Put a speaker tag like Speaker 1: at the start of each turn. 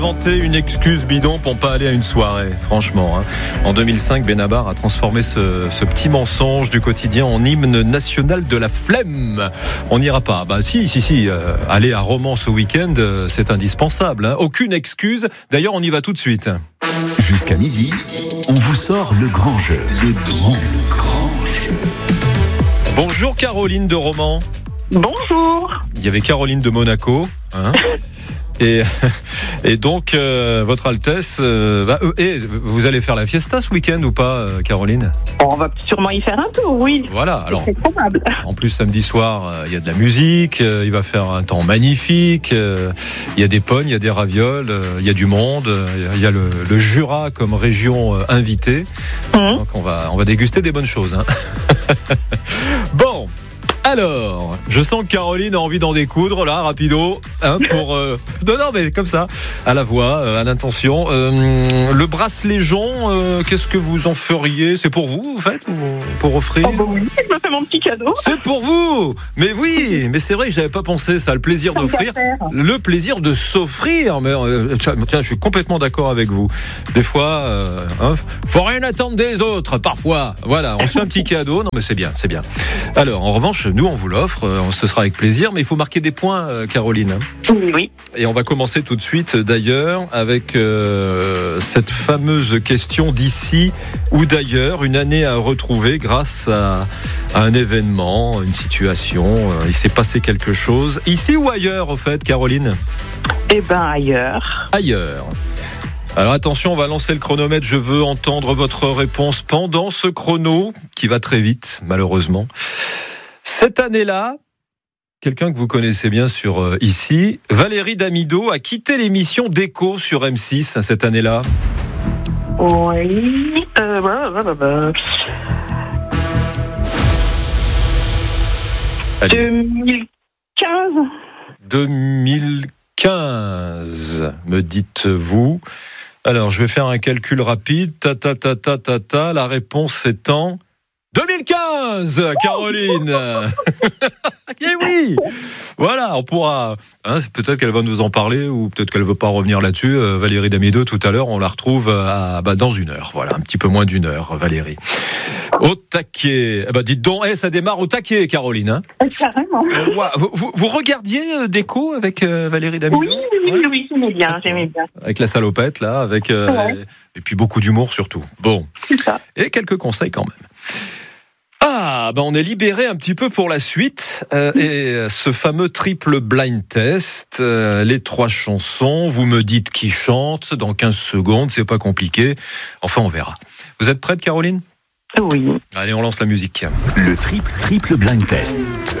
Speaker 1: Inventer une excuse bidon pour pas aller à une soirée, franchement. En 2005, Benabar a transformé ce petit mensonge du quotidien en hymne national de la flemme. On n'ira pas. Si. Aller à Romans ce week-end, c'est indispensable. Aucune excuse. D'ailleurs, on y va tout de suite.
Speaker 2: Jusqu'à midi, on vous sort le grand jeu. Le grand jeu.
Speaker 1: Bonjour Caroline de Romans.
Speaker 3: Bonjour.
Speaker 1: Il y avait Caroline de Monaco. Et donc, Votre Altesse, vous allez faire la fiesta ce week-end ou pas, Caroline ?
Speaker 3: On va sûrement y faire un tour, oui.
Speaker 1: Voilà, alors.
Speaker 3: C'est probable.
Speaker 1: En plus, samedi soir, il y a de la musique, il va faire un temps magnifique, il y a des pognes, il y a des ravioles, il y a du monde, il y a le Jura comme région invitée. Donc, on va déguster des bonnes choses. Bon. Alors, je sens que Caroline a envie d'en découdre, là, rapido, pour... Non, mais comme ça, à la voix, à l'intention. Le bracelet jonc, qu'est-ce que vous en feriez ? C'est pour vous, en fait, ou pour offrir ?
Speaker 3: Oui, je me fais mon petit cadeau.
Speaker 1: C'est pour vous ! Mais oui, mais c'est vrai que j'avais pas pensé ça, le plaisir d'offrir, le plaisir de s'offrir. Mais tiens, je suis complètement d'accord avec vous. Des fois, faut rien attendre des autres, parfois. Voilà, on se fait un petit cadeau. Non, mais c'est bien. Alors, en revanche, nous, on vous l'offre, ce sera avec plaisir, mais il faut marquer des points, Caroline.
Speaker 3: Oui.
Speaker 1: Et on va commencer tout de suite, d'ailleurs, avec cette fameuse question d'ici ou d'ailleurs, une année à retrouver grâce à un événement, une situation, il s'est passé quelque chose. Ici ou ailleurs, au fait, Caroline ?
Speaker 3: Ailleurs.
Speaker 1: Ailleurs. Alors attention, on va lancer le chronomètre. Je veux entendre votre réponse pendant ce chrono, qui va très vite, malheureusement. Cette année-là, quelqu'un que vous connaissez bien sur ici, Valérie Damido a quitté l'émission d'Écho sur M6 cette année-là.
Speaker 3: Oui.
Speaker 1: 2015, me dites-vous. Alors, je vais faire un calcul rapide. La réponse étant 2015, Caroline. Eh oui. Voilà, on pourra. Peut-être qu'elle va nous en parler ou peut-être qu'elle veut pas revenir là-dessus. Valérie Damido, tout à l'heure, on la retrouve dans 1 heure. Voilà, un petit peu moins d'1 heure, Valérie. Au taquet. Dites donc, ça démarre au taquet, Caroline.
Speaker 3: Carrément.
Speaker 1: Vous regardiez d'Écho avec Valérie Damido ?
Speaker 3: Oui, j'aimais bien.
Speaker 1: Avec la salopette, là, et puis beaucoup d'humour surtout. Bon.
Speaker 3: C'est ça.
Speaker 1: Et quelques conseils quand même. On est libéré un petit peu pour la suite. Et ce fameux triple blind test, les 3 chansons, vous me dites qui chante dans 15 secondes, c'est pas compliqué. Enfin, on verra. Vous êtes prête, Caroline ?
Speaker 3: Oui.
Speaker 1: Allez, on lance la musique.
Speaker 2: Le triple blind test.